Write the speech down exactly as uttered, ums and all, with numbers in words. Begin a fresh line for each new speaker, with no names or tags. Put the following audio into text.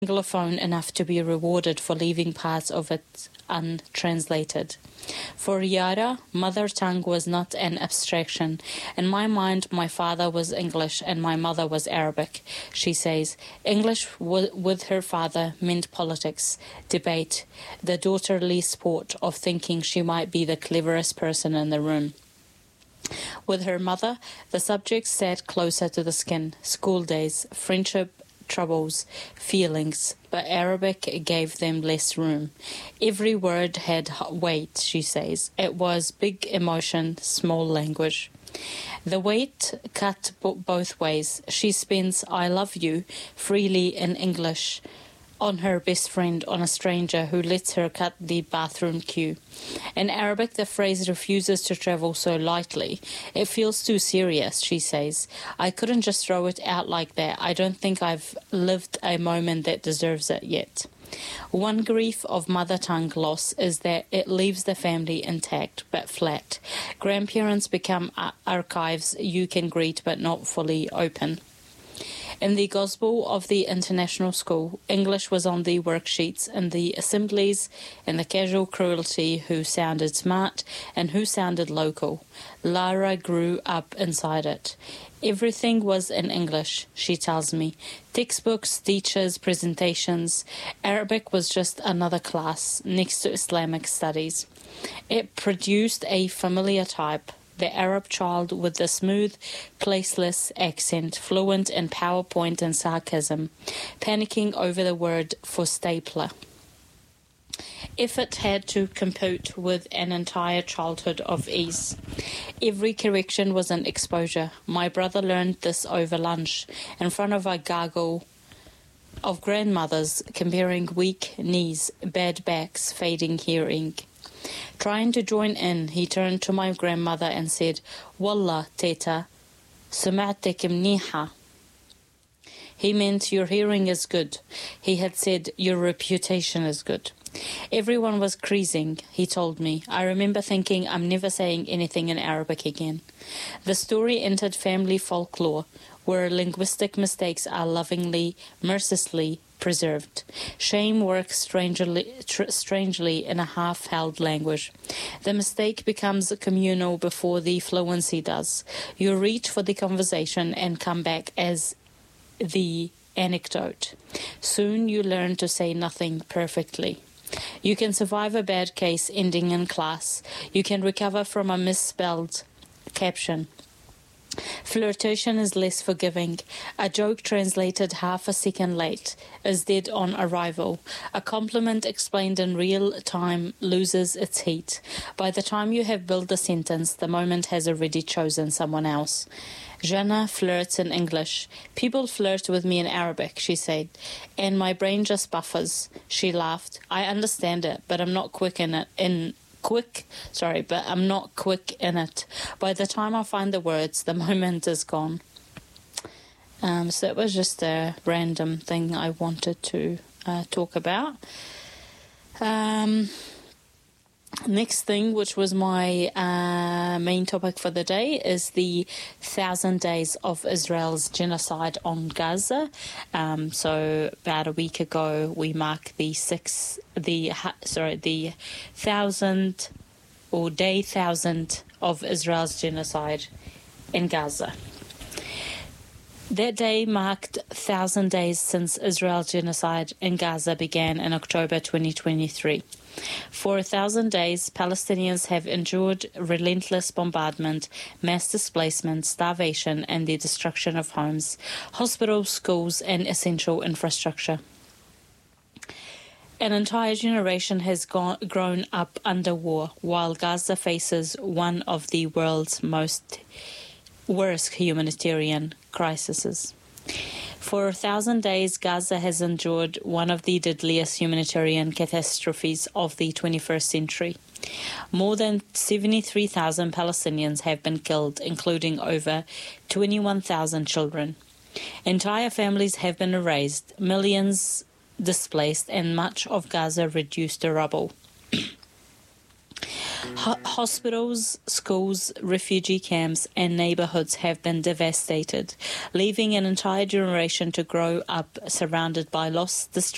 Anglophone enough to be rewarded for leaving parts of it untranslated. For Yara, mother tongue was not an abstraction. In my mind, my father was English and my mother was Arabic, she says. English w- with her father meant politics, debate, the daughterly sport of thinking she might be the cleverest person in the room. With her mother, the subjects sat closer to the skin, school days, friendship, troubles, feelings, but Arabic gave them less room. Every word had weight, she says. It was big emotion, small language. The weight cut b- both ways. She spends I love you freely in English on her best friend, on a stranger who lets her cut the bathroom queue. In Arabic, the phrase refuses to travel so lightly. It feels too serious, she says. I couldn't just throw it out like that. I don't think I've lived a moment that deserves it yet. One grief of mother tongue loss is that it leaves the family intact but flat. Grandparents become archives you can greet but not fully open. In the Gospel of the International School, English was on the worksheets in the assemblies, in the casual cruelty who sounded smart and who sounded local. Lara grew up inside it. Everything was in English, she tells me. Textbooks, teachers, presentations. Arabic was just another class next to Islamic studies. It produced a familiar type. The Arab child with the smooth, placeless accent, fluent in PowerPoint and sarcasm, panicking over the word for stapler. If it had to compete with an entire childhood of ease. Every correction was an exposure. My brother learned this over lunch, in front of a gaggle of grandmothers, comparing weak knees, bad backs, fading hearing. Trying to join in, he turned to my grandmother and said, Wallah, teta, سمعتك منيحة. He meant your hearing is good. He had said your reputation is good. Everyone was creasing, he told me. I remember thinking I'm never saying anything in Arabic again. The story entered family folklore, where linguistic mistakes are lovingly, mercilessly preserved. Shame works strangely, tr- strangely in a half-held language. The mistake becomes communal before the fluency does. You reach for the conversation and come back as the anecdote. Soon you learn to say nothing perfectly. You can survive a bad case ending in class. You can recover from a misspelled caption. Flirtation is less forgiving. A joke translated half a second late is dead on arrival. A compliment explained in real time loses its heat. By the time you have built the sentence, the moment has already chosen someone else. Jana flirts in English. People flirt with me in Arabic, she said, and my brain just buffers. She laughed. I understand it, but I'm not quick in it. In quick, sorry, but I'm not quick in it. By the time I find the words, the moment is gone. Um, so it was just a random thing I wanted to uh, talk about. Um, next thing, which was my uh, main topic for the day, is the thousand days of Israel's genocide on Gaza. Um, so about a week ago, we marked the six, the sorry, the thousand or day thousand of Israel's genocide in Gaza. That day marked thousand days since Israel's genocide in Gaza began in October twenty twenty-three. For a thousand days, Palestinians have endured relentless bombardment, mass displacement, starvation, and the destruction of homes, hospitals, schools, and essential infrastructure. An entire generation has gone, grown up under war, while Gaza faces one of the world's most worst humanitarian crises. For a thousand days, Gaza has endured one of the deadliest humanitarian catastrophes of the twenty-first century. More than seventy-three thousand Palestinians have been killed, including over twenty-one thousand children. Entire families have been erased, millions displaced, and much of Gaza reduced to rubble. Ho- hospitals, schools, refugee camps, and neighborhoods have been devastated, leaving an entire generation to grow up surrounded by loss, distress,